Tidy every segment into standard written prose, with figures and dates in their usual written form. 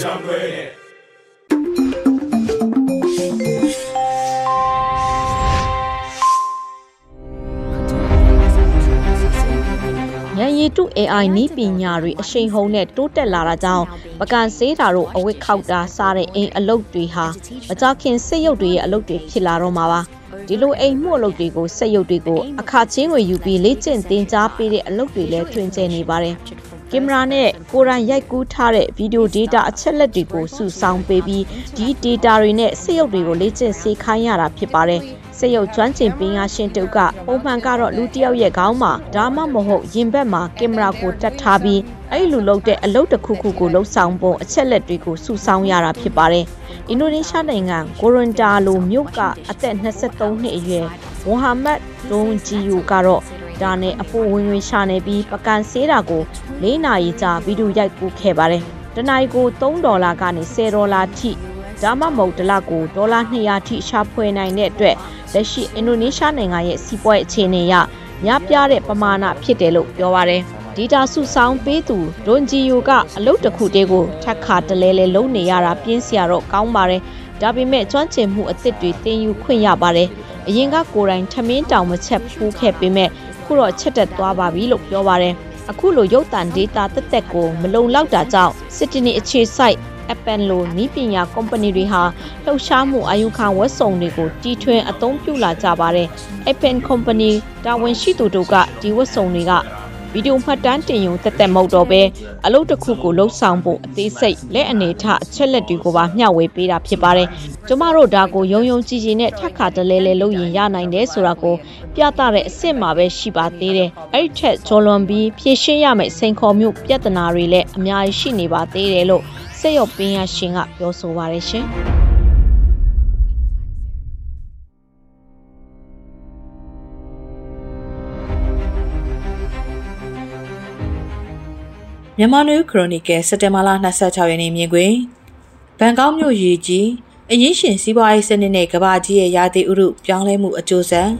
တူ AI နီးပညာတွေအရှိန်ဟုန်နဲ့တိုးတက်လာတာကြောင့်ပကံဆေးတာတို့အဝတ်ခောက်တာစားတဲ့အိမ်အလုပ်တွေဟာမကြခင်စစ်ရုပ်တွေရဲ့အလုပ်တွေဖြစ်လာတော့မှာပါဒီလိုအိမ်မှုအလုပ်တွေကိုစစ်ရုပ်တွေကိုအခါချင်းဝင်ယူပြီးလေ့ကျင့်သင်ကြားပေးတဲ့အလုပ်တွေလည်းထွင်ကျယ်နေပါတယ်ကင်မရာနဲ့ကိုယ်တိုင်ရိုက်ကူးထားတဲ့ဗီဒီယို data အချက်လက်တွေကိုစုဆောင်းပေးပြီးဒီ data တွေနဲ့စစ်ရုပ်တွေကိုလေ့ကျင့်စေခိုင်းရတာဖြစ်ပါတယ်စက်ရုပ်ကျွမ်းကျင်ပညာရှင်တုပ်ကပုံမှန်ကတော့လူတစ်ယောက်ရဲ့ခေါင်းမှာဒါမှမဟုတ်ရင်ဘက်မှာကင်မရာကိုတက်ထားပြီးအဲ့လိုလုပ်တဲ့အလုပ်တစ်ခုခုကိုလှုပ်ဆောင်ဖို့အချက်လက်တွေကိုစုဆောင်းရတာဖြစ်ပါတယ်။အင်ဒိုနီးရှားနိုင်ငံကိုရွန်တာလိုမြို့ကအသက်23နှစ်အရွယ်ဝမ်ဟာမတ်ဒွန်ဂျီယိုကတော့ဒါနဲ့အဖိုးဝင်ဝင်ရှာနေပြီးပကံဆေးတာကို4နာရီကြာဗီဒီယိုရိုက်ကူးခဲ့ပါတယ်။တစ်နာရီကို$3ကနေ$10ထိဒါမှမဟုတ်တစ်လကို$200ထိရှာဖွေနိုင်တဲ့အတွက်လက်ရှိအင်ဒိုနီးရှားနိုင်ငံရဲ့စီးပွားရေးအခြေအနေအရများပြားတဲ့ပမာဏဖြစ်တယ်လို့ပြောပါတယ်။ဒေတာစုဆောင်းပေးသူဒွန်ဂျီယိုကအလုပ်တစ်ခုတည်းကိုထပ်ခါတလဲလဲလုံးနေရတာပြင်းစရာတော့ကောင်းပါတယ်။ဒါပေမဲ့ကျွမ်းကျင်မှုအသစ်တွေသင်ယူခွင့်ရပါတယ်။အရင်ကကိုယ်တိုင်ထမင်းတောင်မချက်ဖူးခဲ့ပေမဲ့ခုတော့ချက်တက်သွားပါပြီလို့ပြောပါတယ်။အခုလိုရုပ်သံဒေတာတက်တက်ကိုမလုံလောက်တာကြောင့်စစ်တနီအခြေစိုက်Appen လိုနီးပညာကုမ္ပဏီတွေဟာလှုပ်ရှားမှုအာယုခံဝက်စုံတွေကိုတီထွင်အသုံးပြုလာကြပါတယ်။ Appen Company တာဝန်ရှိသူတို့ကဒီဝက်စုံတွေကဗီဒီယိုမှတ်တမ်းတင်ရုံတက်တက်မဟုတ်တော့ပဲအလုပ်တစ်ခုကိုလှုပ်ဆောင်ဖို့အသေးစိတ်လက်အနေထအချက်လက်တွေကိုပါမျှဝေပေးတာဖြစ်ပါတယ်။ကျမတို့ဒါကိုယုံယုံကြည်ကြည်နဲ့ထပ်ခါတလဲလဲလုပ်ရင်ရနိုင်တယ်ဆိုတာကိုပြသတဲ့အဆင့်မှာပဲရှိပါသေးတယ်။အဲ့ဒီထက်ကျော်လွန်ပြီးဖြည့်ရှင်းရမယ့်စိန်ခေါ်မှုပြဿနာတွေလည်းအများကြီးရှိနေပါသေးတယ်လို့စက်ရုပ်ပညာရှင်ကပြောဆိုပါတယ်ရှင်မြန်မာနွေခရိုနီကယ်စက်တင်ဘာလ26ရက်နေ့မြင်ကွင်းဘန်ကောက်မြို့ရေကြီးအရင်းရှင်စီးပွားရေးစနစ်နဲ့ကမ္ဘာကြီးရဲ့ရာသီဥတုပြောင်းလဲမှုအကျိုးဆက်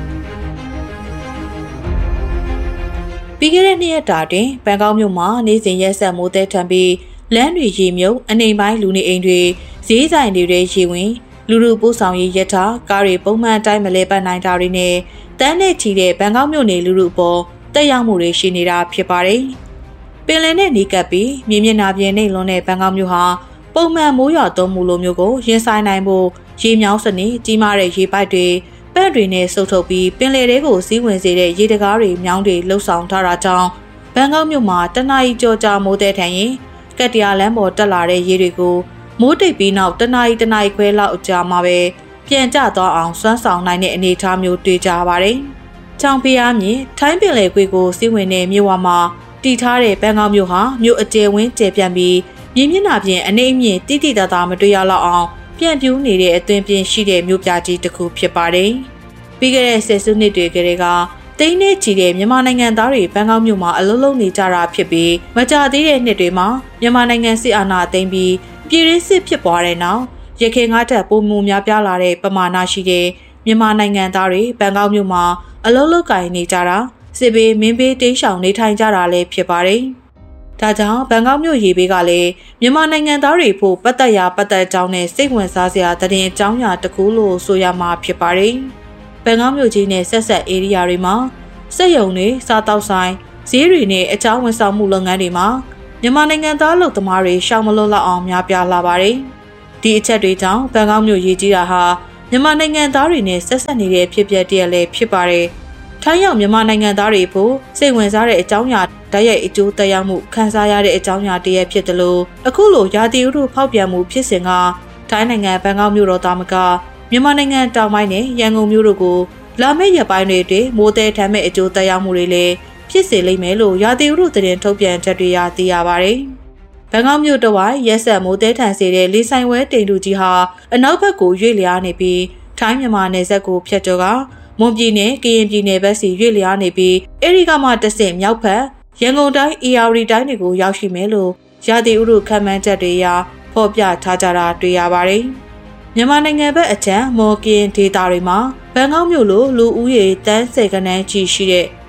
ပြီးခဲ့တဲ့2ရက်တာတွင်ဘန်ကောက်မြို့မှာနေ့စဉ်ရက်ဆက်မိုးသည်ထန်ပြီးလမ်းတွေရေမြုပ်အနေပိုင်းလူနေအိမ်တွေဈေးဆိုင်တွေရေဝင်လူလူပို့ဆောင်ရေးရထားကားတွေပုံမှန်အတိုင်းမလဲပတ်နိုင်တာတွေနဲ့တန်းနဲ့ချီတဲ့ဘန်ကောက်မြို့နေလူလူအပေါ်တက်ရောက်မှုတွေရှိနေတာဖြစ်ပါတယ်ပင်လယ်နဲ့နီးကပ်ပြီးမြေမျက်နှာပြင်နှိမ့်လွန်းတဲ့ဘန်ကောက်မြို့ဟာပုံမှန်မိုးရွာသွန်းမှုလိုမျိုးကိုရင်ဆိုင်နိုင်ဖို့ရေမြောင်းစနစ်ကြီးမားတဲ့ရေပိုက်တွေပန့်တွေနဲ့စုပ်ထုတ်ပြီးပင်လယ်ထဲကိုစီးဝင်စေတဲ့ရေတကားတွေမြောင်းတွေလှုပ်ဆောင်ထားတာကြောင့်ဘန်ကောက်မြို့မှာတနအီကြောကြာမိုးတဲ့ထန်ရင်ကတ္တရာလမ်းပေါ်တက်လာတဲ့ရေတွေကိုမိုးတိတ်ပြီးနောက်တနအီခွဲလောက်အကြာမှာပဲပြန်ကျသွားအောင်စွမ်းဆောင်နိုင်တဲ့အနေအထားမျိုးတွေ့ကြပါတယ်။ချောင်ဖျားမြင်ထိုင်းပင်လယ်ကွေ့ကိုစီးဝင်တဲ့မြို့ဝမှာတည်ထားတဲ့ဘန်ကောက်မြို့ဟာမြို့အကျယ်ဝန်းကျယ်ပြန့်ပြီးမြေမျက်နှာပြင်အနေအမြင့်တိတိတသားမတွေ့ရလောက်အောင်ပြန့်ပြူးနေတဲ့အသွင်ပြင်ရှိတဲ့မြို့ပြကြီးတစ်ခုဖြစ်ပါတယ်။ပြီးခဲ့တဲ့ဆယ်စုနှစ်တွေကတည်းကတိန်းနဲ့ချီတဲ့မြန်မာနိုင်ငံသားတွေဘန်ကောက်မြို့မှာအလုပ်လုပ်နေကြတာဖြစ်ပြီးမကြာသေးတဲ့နှစ်တွေမှာမြန်မာနိုင်ငံစစ်အာဏာသိမ်းပြီးပြည်တွင်းစစ်ဖြစ်ပွားတဲ့နောက်ရခိုင်ငါးထပ်ပုံမှုများပြားလာတဲ့ပမာဏရှိတဲ့မြန်မာနိုင်ငံသားတွေဘန်ကောက်မြို့မှာအလုပ်လုပ်ကိုင်နေကြတာစစ်ဘေးမင်းဘေးတိမ်းရှောင်နေထိုင်ကြတာလည်းဖြစ်ပါတယ်။ဒါကြောင့်ဘန်ကောက်မြို့ရေဘေးကလည်းမြန်မာနိုင်ငံသားတွေဖို့ပတ်သက်ကြောင်းနဲ့စိတ်ဝင်စားစရာသတင်းအကြောင်းအရာတစ်ခုလို့ဆိုရမှာဖြစ်ပါတယ်။ဘန်ကောက်မြို့ကြီးနဲ့ဆက်ဆက်ဧရိယာတွေမှာစက်ရုံတွေစားတောက်ဆိုင်ဈေးတွေနဲ့အကြောင်းဝန်ဆောင်မှုလုပ်ငန်းတွေမှာမြန်မာနိုင်ငံသားလုပ်သမားတွေရှောင်မလွတ်လောက်အောင်များပြားလာပါတယ်။ဒီအချက်တွေကြောင့်ဘန်ကောက်မြို့ရေကြီးတာဟာမြန်မာနိုင်ငံသားတွေနဲ့ဆက်ဆက်နေတဲ့ဖြစ်ပျက်တည်းလည်းဖြစ်ပါတယ်။ထိုင်းရောက်မြန်မာနိုင်ငံသားတွေဖို့စိတ်ဝင်စားတဲ့အကြောင်းအရာဓာတ်ရိုက်အကျိုးသက်ရောက်မှုခံစားရတဲ့အကြောင်းအရာတည်းဖြစ်တယ်လို့အခုလိုရာသီဥတုဖောက်ပြန်မှုဖြစ်စဉ်ကထိုင်းနိုင်ငံဘန်ကောက်မြို့တော်သားမကမြန်မာနိုင်ငံတောင်ပိုင်းနဲ့ရန်ကုန်မြို့တို့ကိုလာမယ့်ရက်ပိုင်းတွေအတွင်းမိုးသည်ထမ်းမဲ့အကျိုးသက်ရောက်မှုတွေလည်းဖြစ်စေလိမ့်မယ်လို့ရာသီဥတုသတင်းထုတ်ပြန်ချက်တွေသိရပါတယ်။ဘန်ကောက်မြို့တော်ဝိုင်းရက်ဆက်မိုးသည်ထန်စေတဲ့လေဆိုင်ဝဲတိမ်တူကြီးဟာအနောက်ဘက်ကိုရွေ့လျားနေပြီးထိုင်းမြန်မာနယ်စပ်ကိုဖြတ်ကျော်ကမွန်ပြည်နယ်ကရင်ပြည်နယ်ဘက်စီရွေ့လျားနေပြီးအဲဒီကမှတဆင့်မြောက်ဘက်ရန်ကုန်တိုင်းအေရီတိုင်းတွေကိုရောက်ရှိမယ်လို့ရာသီဥတုခန့်မှန်းချက်တွေအရဖော်ပြထားကြတာတွေ့ရပါတယ်။မြန်မာနိုင်ငံဘက်အထက်မော်ကင်ဒေတာတွေမှာဘန်ကောက်မြို့လိုလူဦးရေတန်း10ခန်းချီရှိတဲ့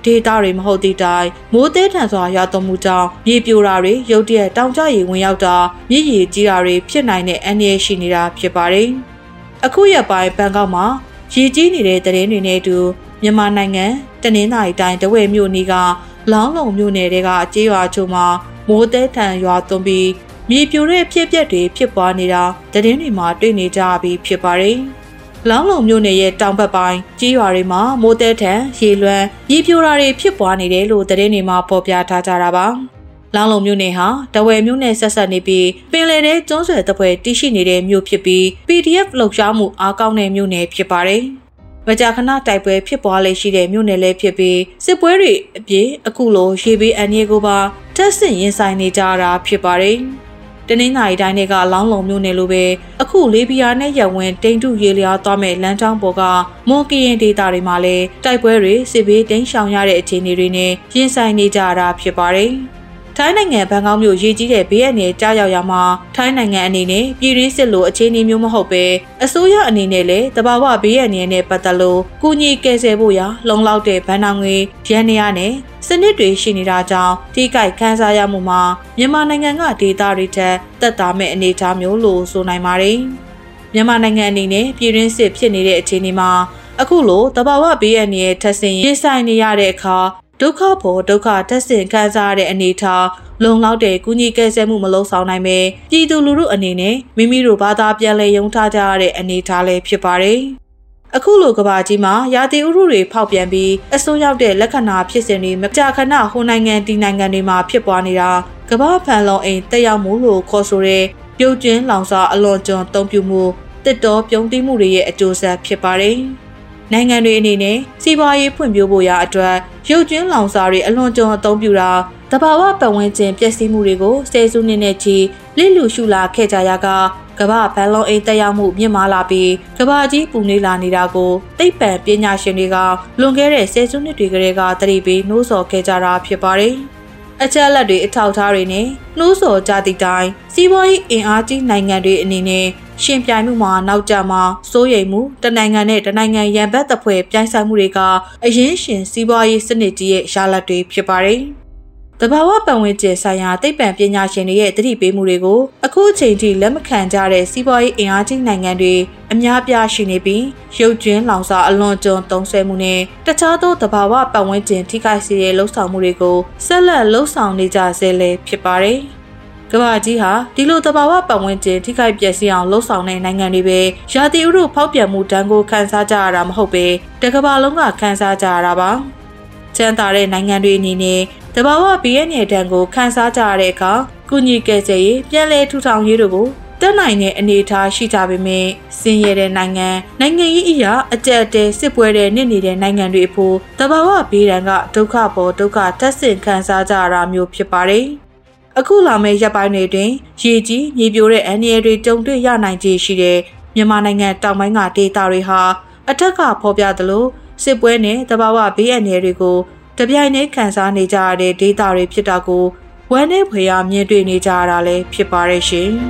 ဒေသတွေမဟုတ်သည့်တိုင်မိုးသည်ထန်စွာရွာသွန်းမှုကြောင့်မြေပြိုတာတွေရုတ်တရက်တောင်ကျရေဝင်ရောက်တာမြစ်ရေကြီးတာတွေဖြစ်နိုင်တဲ့အန္တရာယ်ရှိနေတာဖြစ်ပါတယ်။အခုရက်ပိုင်းဘန်ကောက်မှာရေကြီးနေတဲ့သတင်းတွေနဲ့အတူမြန်မာနိုင်ငံတနင်္သာရီတိုင်းတဝယ်မြို့နယ်ကလောင်းလုံမြို့နယ်တွေကကြေးရွာချို့မှာမိုးသည်ထန်ရွာသွန်းပြီးမြေပြိုတဲ့ဖြစ်ပျက်တွေဖြစ်ပွားနေတာသတင်းတွေမှာတွေ့နေကြပြီးဖြစ်ပါတယ်။လောင်းလုံမြို့နယ်ရဲ့တောင်ဘက်ပိုင်းကြေးရွာတွေမှာမိုးသည်ထန်ရေလွှမ်းမြေပြိုတာတွေဖြစ်ပွားနေတယ်လို့သတင်းတွေမှာဖော်ပြထားကြတာပါ။လောင်းလုံမြို့နယ်ဟာတဝယ်မြို့နယ်ဆက်ဆက်နေပြီးပင်လယ်ထဲကျွန်းဆွယ်တပ်ဖွဲ့တည်ရှိနေတဲ့မြို့ဖြစ်ပြီး PDF လှုပ်ရှားမှုအားကောင်းတဲ့မြို့နယ်ဖြစ်ပါတယ်။မကြာခဏတိုက်ပွဲဖြစ်ပွားလေရှိတဲ့မြို့နယ်လည်းဖြစ်ပြီးစစ်ပွဲတွေအပြင်အခုလိုရေဘေးအန္တရာယ်ကိုပါတက်ဆင့်ရင်ဆိုင်နေကြတာဖြစ်ပါတယ်။တနင်္သာရီတိုင်းကလောင်းလုံမြို့နယ်လိုပဲအခုလေးဘီယာနဲ့ရဝင်းတိန်တုရေလျားသွားမဲ့လမ်းကြောင်းပေါ်ကမွန်ကရင်ဒေသတွေမှာလည်းတိုက်ပွဲတွေစစ်ဘေးတိမ်းရှောင်ရတဲ့အခြေအနေတွေနဲ့ရင်ဆိုင်နေကြတာဖြစ်ပါတယ်။ထိုင်းနိုင်ငံဘန်ကောက်မြို့ရေကြီးတဲ့ဘေးအန္တရာယ်ကြားရောက်ရမှာထိုင်းနိုင်ငံအနေနဲ့ပြည်ရင်းစစ်လိုအခြေအနေမျိုးမဟုတ်ပဲအစိုးရအနေနဲ့လည်းတဘာဝဘေးအန္တရာယ်နဲ့ပတ်သက်လို့ကုညီကယ်ဆယ်ဖို့ရလုံလောက်တဲ့ဗန်နာငွေရန်နေရနဲ့စနစ်တွေရှိနေတာကြောင့်ထိခိုက်ခန်းစားရမှုမှာမြန်မာနိုင်ငံကဒေသတွေထက်သက်သာမဲ့အနေအထားမျိုးလို့ဆိုနိုင်ပါတယ်။မြန်မာနိုင်ငံအနေနဲ့ပြည်ရင်းစစ်ဖြစ်နေတဲ့အခြေအနေမှာအခုလိုတဘာဝဘေးအန္တရာယ်ထပ်ဆင့်ရင်ဆိုင်နေရတဲ့အခါဒုက္ခပေါ်ဒုက္ခတက်ဆင်ခံစားရတဲ့အနေအထားလုံလောက်တဲ့ကုညီကယ်ဆယ်မှုမလုပ်ဆောင်နိုင်ပဲပြည်သူလူထုအနေနဲ့မိမိတို့ဘာသာပြန်လည်ယုံထားကြရတဲ့အနေအထားလည်းဖြစ်ပါတယ်။အခုလိုကဘာကြီးမှာရာသီဥတုတွေဖောက်ပြန်ပြီးအစွန်းရောက်တဲ့လက္ခဏာဖြစ်စဉ်တွေမကြာခဏဟိုနိုင်ငံဒီနိုင်ငံတွေမှာဖြစ်ပွားနေတာကဘာဖန်လုံအိမ်တက်ရောက်မှုလို့ခေါ်ဆိုတဲ့ပြုတ်ကျင်းလောင်စာအလွန်ကျွံတုံ့ပြုမှုတစ်တော်ပြုံးတိမှုတွေရဲ့အကျိုးဆက်ဖြစ်ပါတယ်။နိုင်ငံတွေအနေနဲ့စီးပွားရေးဖွံ့ဖြိုးဖို့ရာအတွက်ရုပ်ကျွင်းလောင်စာတွေအလွန်ကျွံအသုံးပြုတာတဘာဝပတ်ဝန်းကျင်ပျက်စီးမှုတွေကိုဆယ်စုနှစ်နဲ့ချီလစ်လူရှုလာခဲ့ကြရကကမ္ဘာဘန်လုံးအိမ်တက်ရောက်မှုမြင့်မားလာပြီးကမ္ဘာကြီးပူနွေးလာနေတာကိုသိပ္ပံပညာရှင်တွေကလွန်ခဲ့တဲ့ဆယ်စုနှစ်တွေကတည်းကသတိပေးနှိုးဆော်ခဲ့ကြတာဖြစ်ပါတယ်။အချက်အလက်တွေအထောက်အထားတွေနဲ့နှိုးဆော်ကြသည့်တိုင်စီးပွားရေးအင်အားကြီးနိုင်ငံတွေအနေနဲ့ရှင်ပြိုင်မှုမှာနောက်ကျမှာစိုးရိမ်မှုတနိုင်ငံနဲ့တနိုင်ငံရန်ဘက်တပ်ဖွဲ့ပြိုင်ဆိုင်မှုတွေကအရင်ရှင်စီးပွားရေးစနစ်ကြီးရဲ့ရလဒ်တွေဖြစ်ပါတယ်။တဘာဝပတ်ဝန်းကျင်ဆိုင်ရာသိပ္ပံပညာရှင်တွေရဲ့သတိပေးမှုတွေကိုအခုအချိန်ထိလက်မခံကြတဲ့စီးပွားရေးအင်အားကြီးနိုင်ငံတွေအများပြားရှိနေပြီးရုပ်ကျွင်းလောင်စာအလွန်ကျွံသုံးဆွဲမှုနဲ့တခြားသောတဘာဝပတ်ဝန်းကျင်ထိခိုက်စေတဲ့လှုပ်ဆောင်မှုတွေကိုဆက်လက်လှုပ်ဆောင်နေကြဆဲလည်းဖြစ်ပါတယ်။ကမ္ဘာကြီးဟာဒီလိုတဘာဝပတ်ဝန်းကျင်ထိခိုက်ပျက်စီးအောင်လှုပ်ဆောင်တဲ့နိုင်ငံတွေပဲရာသီဥတုဖောက်ပြန်မှုဒဏ်ကိုခံစားကြရတာမဟုတ်ပဲတကမ္ဘာလုံးကခံစားကြရတာပါ။ချမ်းသာတဲ့နိုင်ငံတွေအနေနဲ့တဘာဝဘေးအန္တရာယ်ဒဏ်ကိုခံစားကြရတဲ့အခါကုညီကယ်ဆယ်ရေးပြန်လည်ထူထောင်ရေးတို့ကိုတက်နိုင်တဲ့အနေအထားရှိကြပေမဲ့စင်ရတဲ့နိုင်ငံရေးအရာအကြက်တဲစစ်ပွဲတဲ့နစ်နေတဲ့နိုင်ငံတွေအဖို့တဘာဝဘေးဒဏ်ကဒုက္ခပေါ်ဒုက္ခတက်ဆင့်ခံစားကြရတာမျိုးဖြစ်ပါတယ်။အခုလာမယ့်ရက်ပိုင်းတွေတွင်ရေကြီးမြေပြိုတဲ့အန္တရာယ်တွေကြုံတွေ့ရနိုင်ခြေရှိတဲ့မြန်မာနိုင်ငံတောင်ပိုင်းကဒေသတွေဟာအထက်ကဖော်ပြသလိုစစ်ပွဲနဲ့တဘာဝဘေးအန္တရာယ်တွေကိုတပြိုင်တည်းခံစားနေကြရတဲ့ဒေသတွေဖြစ်တာကိုဝမ်းနဲ့ဖွယ်ရမြင်တွေ့နေကြရတာလည်းဖြစ်ပါရဲ့ရှင်။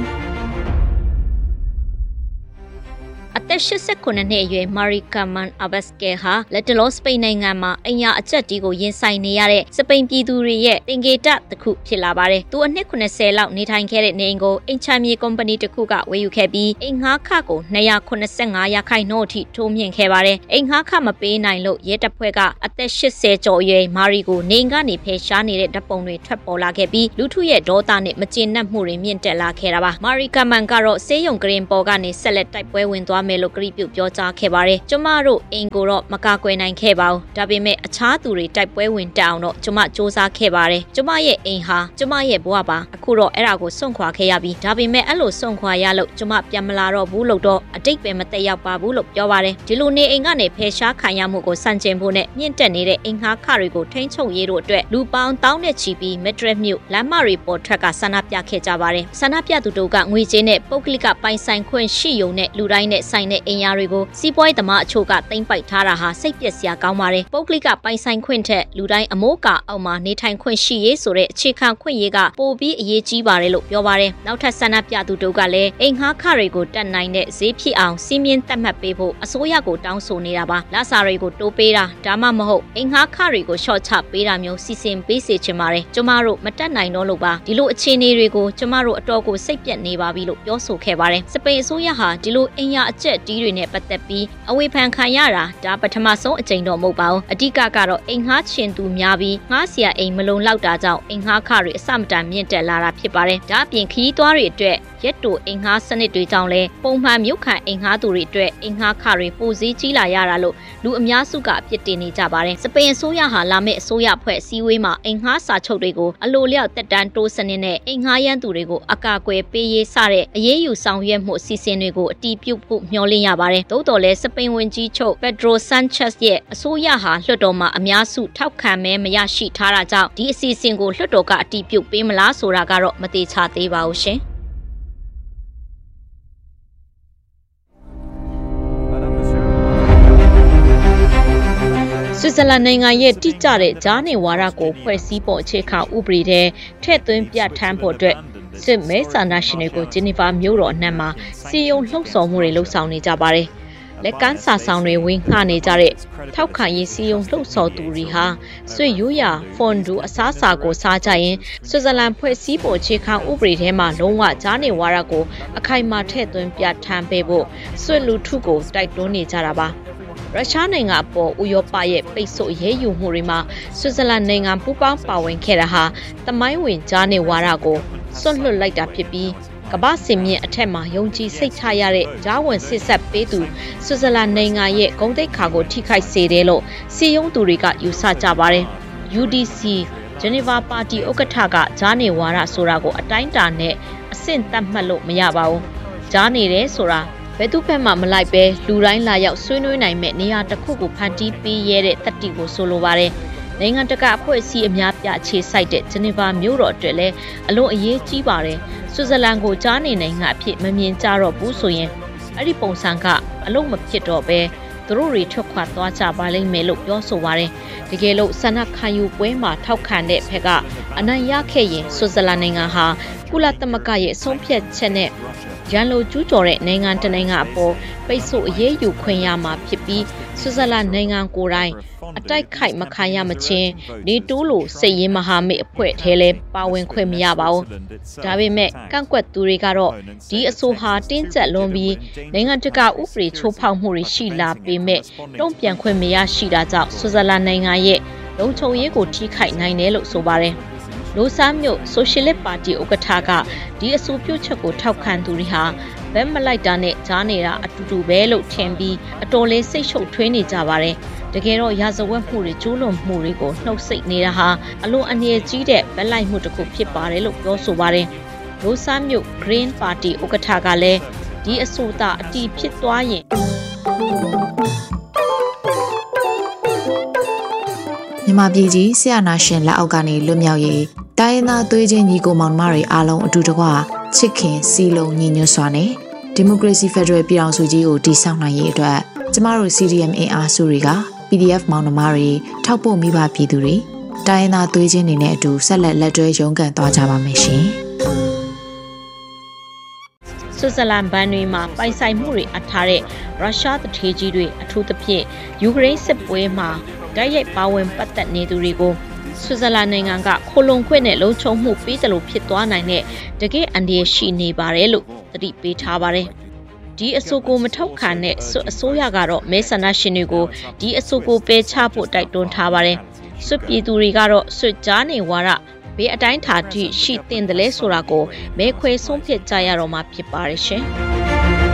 အသက်89နှစ်အရွယ်မာရီကာမန်အဘတ်စကဲဟာလက်တလောစပိန်နိုင်ငံမှာအင်ယာအကျက်တီးကိုရင်ဆိုင်နေရတဲ့စပိန်ပြည်သူတွေရဲ့တင်ကေတတစ်ခုဖြစ်လာပါတယ်။သူအနှစ်80လောက်နေထိုင်ခဲ့တဲ့နေအိမ်ကိုအိမ်ချမ်းမြေကုမ္ပဏီတစ်ခုကဝယ်ယူခဲ့ပြီးအိမ်ငှားခကို285ရာခိုင်နှုန်းအထိထိုးမြင့်ခဲ့ပါတယ်။အိမ်ငှားခမပေးနိုင်လို့ရဲတပ်ဖွဲ့ကအသက်80ကျော်အရွယ်မာရီကိုနေအိမ်ကနေဖယ်ရှားနေတဲ့ဓာတ်ပုံတွေထွက်ပေါ်လာခဲ့ပြီးလူထုရဲ့ဒေါသနဲ့မကျေနပ်မှုတွေမြင့်တက်လာခဲ့တာပါ။မာရီကာမန်ကတော့ဆေးရုံကရင်ပေါ်ကနေဆက်လက်တိုက်ပွဲဝင်သွားမယ်လို့ကတိပြုပြောကြားခဲ့ပါတယ်။ကျမတို့အိမ်ကိုတော့မကာကွယ်နိုင်ခဲ့ပါဘူး။ဒါပေမဲ့အခြားသူတွေတိုက်ပွဲဝင်တက်အောင်တော့ကျမစူးစမ်းခဲ့ပါတယ်။ကျမရဲ့အိမ်ဟာကျမရဲ့ဘဝပါ။အခုတော့အဲ့ဒါကိုစွန့်ခွာခဲ့ရပြီ။ဒါပေမဲ့အဲ့လိုစွန့်ခွာရလို့ကျမပြန်မလာတော့ဘူးလို့တော့အတိတ်ပဲမသက်ရောက်ပါဘူးလို့ပြောပါတယ်။ဒီလိုနေအိမ်ကနေဖယ်ရှားခံရမှုကိုစန့်ကျင်ဖို့နဲ့မြင့်တက်နေတဲ့အိမ်ငှားခတွေကိုထိန်းချုပ်ရေးတို့အတွက်လူပေါင်းတောင်းနဲ့ချီပြီးမက်ဒရစ်မြို့လမ်းမတွေပေါ်ထွက်ကဆန္ဒပြခဲ့ကြပါတယ်။ဆန္ဒပြသူတို့ကငွေကြေးနဲ့ပုဂ္ဂလိကပိုင်ဆိုင်ခွင့်ရှိုံနဲ့လူတိုင်းနဲ့ဆိုင်ဆိုင်တဲ့အင်အားတွေကိုစီးပွားရေးသမားအချို့ကသိမ်းပိုက်ထားတာဟာစိတ်ပျက်စရာကောင်းပါတယ်ပုဂ္ဂလိကပိုင်ဆိုင်ခွင့်ထက်လူတိုင်းအမိုးကာအောက်မှာနေထိုင်ခွင့်ရှိရေးဆိုတဲ့အခြေခံခွင့်ရေးကပိုပြီးအရေးကြီးပါတယ်လို့ပြောပါတယ်နောက်ထပ်ဆန္ဒပြသူတို့ကလည်းအိမ်ငှားခတွေကိုတတ်နိုင်တဲ့ဈေးဖြစ်အောင်စီးမြင်သတ်မှတ်ပေးဖို့အစိုးရကိုတောင်းဆိုနေတာပါလစာတွေကိုတိုးပေးတာဒါမှမဟုတ်အိမ်ငှားခတွေကိုရှော့ချပေးတာမျိုးစီစဉ်ပေးစေချင်ပါတယ်ကျမတို့မတက်နိုင်တော့လို့ပါဒီလိုအခြေအနေတွေကိုကျမတို့အတော်ကိုစိတ်ပြက်နေပါပြီလို့ပြောဆိုခဲ့ပါတယ်စပိန်အစိုးရဟာဒီလိုအင်ယာအကျက်တီးတွေနဲ့ပတ်သက်ပြီးအဝေဖန်ခံရတာဒါပထမဆုံးအကြိမ်တော့မဟုတ်ပါဘူးအဓိကကတော့အိမ်ငှားချင်သူများပြီးငှားစရာအိမ်မလုံလောက်တာကြောင့်အိမ်ငှားခတွေအစမတန်မြင့်တက်လာတာဖြစ်ပါတယ်ဒါအပြင်ခရီးသွားတွေအတွက်ရက်တိုအိမ်ငှားစနစ်တွေကြောင့်လည်းပုံမှန်မြို့ခံအိမ်ငှားသူတွေအတွက်အိမ်ငှားခတွေပိုစည်းကြီးလာရတာလို့လူအများစုကအပြစ်တင်နေကြပါတယ်စပိန်အစိုးရဟာလာမယ့်အစိုးရဖွဲ့စည်းဝေးမှာအိမ်ငှားစာချုပ်တွေကိုအလိုလျောက်တက်တန်းတိုးစနစ်နဲ့အိမ်ငှားရမ်းသူတွေကိုအကာအကွယ်ပေးရေးစတဲ့အရေးယူဆောင်ရွက်မှုအစီအစဉ်တွေကိုအတည်ပြုဖို့မျှော်လင့်ရပါတယ်သို့တော်လည်းစပိန်ဝန်ကြီးချုပ်ပက်ဒရိုဆန်ချက်စ်ရဲ့အစိုးရဟာလွှတ်တော်မှာအများစုထောက်ခံမဲမရရှိထားတာကြောင့်ဒီအစီအစဉ်ကိုလွှတ်တော်ကအတည်ပြုပေးမလားဆိုတာကတော့မသေချာသေးပါဘူးရှင်ဆွစ်ဇာလန်နိုင်ငံရဲ့တိကျတဲ့ဂျားနေဝါဒကိုဖွဲ့စည်းပုံအခြေခံဥပဒေထဲထည့်သွင်းပြဋ္ဌာန်းဖို့အတွက်စစ်မဲဆန္ဒရှင်တွေကိုဂျီနီဗာမြို့တော်အနှံ့မှာစီယုံလှုပ်ဆော်မှုတွေလှုပ်ဆောင်နေကြပါတယ်။လက်ကမ်းစာဆောင်တွေဝင်ငှနေကြတဲ့ထောက်ခံရေးစီယုံလှုပ်ဆော်သူတွေဟာဆွေရိုးရာဖွန်ဒူအစားအစာကိုစားကြရင်ဆွစ်ဇာလန်ဖွဲ့စည်းပုံအခြေခံဥပဒေထဲမှာလုံးဝဂျားနေဝါဒကိုအခိုင်အမာထည့်သွင်းပြဋ္ဌာန်းပေးဖို့ဆွေလူထုကိုတိုက်တွန်းနေကြတာပါ။ရုရှားနိုင်ငံအပေါ်ဥရောပရဲ့ပိတ်ဆို့ရေးယူမှုတွေမှာဆွစ်ဇာလန်နိုင်ငံပူးပေါင်းပါဝင်ခဲ့တာဟာသမိုင်းဝင်ဂျားနေဝါဒကိုစွန့်လွတ်လိုက်တာဖြစ်ပြီးကမ္ဘာစင်မြင့်အထက်မှာယုံကြည်စိတ်ချရတဲ့ဂျားဝင်စစ်ဆက်ပေးသူဆွစ်ဇာလန်နိုင်ငံရဲ့ဂုဏ်သိက္ခာကိုထိခိုက်စေတယ်လို့စီယုံသူတွေကယူဆကြပါတယ်။ UDC ဂျနီဗာပါတီဥက္ကဋ္ဌကဂျားနေဝါဒဆိုတာကိုအတိုင်းအတာနဲ့အဆင့်သတ်မှတ်လို့မရပါဘူး။ဂျားနေတယ်ဆိုတာဘယ်သူဘက်မှမလိုက်ပဲလူတိုင်းလာရောက်ဆွေးနွေးနိုင်မဲ့နေရာတစ်ခုကိုဖန်တီးပေးရတဲ့တတိကိုဆိုလိုပါတယ်။နိုင်ငံတကာအဖွဲ့အစည်းအများပြခြေစိုက်တဲ့ဂျနီဗာမြို့တော်အတွက်လည်းအလွန်အရေးကြီးပါတယ်။ဆွစ်ဇာလန်ကိုကြားနေနိုင်ငံအဖြစ်မမြင်ကြတော့ဘူးဆိုရင်အဲ့ဒီပုံစံကအလုံးမဖြစ်တော့ပဲသူတို့တွေထွက်ခွာသွားကြပါလိမ့်မယ်လို့ပြောဆိုပါတယ်။တကယ်လို့ဆန္ဒခံယူပွဲမှာထောက်ခံတဲ့ဘက်ကအနိုင်ရခဲ့ရင်ဆွစ်ဇာလန်နိုင်ငံဟာကုလသမဂ္ဂရဲ့အဆုံးဖြတ်ချက်နဲ့ရန်လိုကျူးကျော်တဲ့နိုင်ငံတနိုင်ငံအပေါ်ပိတ်ဆို့အရေးယူခွင့်ရမှာဖြစ်ပြီးဆွစ်ဇာလန်နိုင်ငံကိုယ်တိုင်အတိုက်ခိုက်မခံရမချင်းနေတိုးလိုစိတ်ရင်းမဟာမိတ်အဖွဲ့ထဲလဲပါဝင်ခွင့်မရပါဘူး။ဒါပေမဲ့ကန့်ကွက်သူတွေကတော့ဒီအဆိုဟာတင်းကျပ်လွန်ပြီးနိုင်ငံတကာဥပဒေချိုးဖောက်မှုတွေရှိလာပေမဲ့တုံ့ပြန်ခွင့်မရရှိတာကြောင့်ဆွစ်ဇာလန်နိုင်ငံရဲ့လုံခြုံရေးကိုထိခိုက်နိုင်တယ်လို့ဆိုပါတယ်။လိုဆာမြို့ဆိုရှယ်လစ်ပါတီဥက္ကဋ္ဌကဒီအဆိုပြုချက်ကိုထောက်ခံသူတွေဟာဘက်မလိုက်တာနဲ့ကြားနေတာအတူတူပဲလို့ထင်ပြီးအတော်လေးစိတ်ရှုပ်ထွေးနေကြပါတယ်။တကယ်တော့ရာဇဝတ်မှုတွေကျူးလွန်မှုတွေကိုနှုတ်ဆက်နေတာဟာအလွန်အန္တရာယ်ကြီးတဲ့ဗက်လိုက်မှုတစ်ခုဖြစ်ပါတယ်လို့ပြောဆိုပါတယ်။လိုဆာမြို့ Green Party ဥက္ကဋ္ဌကလည်းဒီအဆိုသာအတီးဖြစ်သွားရင်မြန်မာပြည်ကြီးဆရာနာရှင်လက်အောက်ကနေလွတ်မြောက်ရေးတိုင်းရင်းသားသွေးချင်းညီကိုမောင်နှမတွေအားလုံးအတူတကွချစ်ခင်စီလုံးညီညွတ်စွာနဲ့ဒီမိုကရေစီဖက်ဒရယ်ပြည်ထောင်စုကြီးကိုတည်ဆောက်နိုင်ရေးအတွက်ကျမတို့ CDM အင်အားစုတွေက PDF မောင်နှမတွေထောက်ပို့မိဘပြည်သူတွေတိုင်းရင်းသားသွေးချင်းတွေနဲ့အတူဆက်လက်တွဲရုန်းကန်သွားကြပါမယ်ရှင်ဆွစ်ဇာလန်ဘဏ်တွေမှာပိုင်ဆိုင်မှုတွေအထားတဲ့ရုရှားတထေးကြီးတွေအထူးသဖြင့်ယူကရိန်းစစ်ပွဲမှာတိုက်ရိုက်ပါဝင်ပတ်သက်နေသူတွေကိုဆွစ်ဇာလန်နိုင်ငံကခိုလုံခွင့်နဲ့လုံခြုံမှုပေးတယ်လို့ဖြစ်သွားနိုင်တဲ့တကယ်အန္တရာယ်ရှိနေပါတယ်လို့သတိပေးထားပါတယ်။ဒီအဆိုကိုမထောက်ခံတဲ့အစိုးရကတော့မဲဆန္ဒရှင်တွေကိုဒီအဆိုကိုပယ်ချဖို့တိုက်တွန်းထားပါတယ်။ဆွပြည်သူတွေကတော့ဆွကြားနေဝါဒဘေးအတိုင်းထာထိရှိတင်တယ်လဲဆိုတာကိုမဲခွဲဆုံးဖြတ်ကြရတော့မှာဖြစ်ပါတယ်ရှင်။